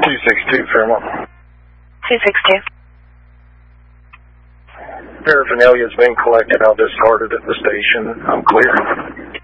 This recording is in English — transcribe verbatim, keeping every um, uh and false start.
two six two, Fairmont. two six two. Paraphernalia has been collected. I'll discard it at the station. I'm clear.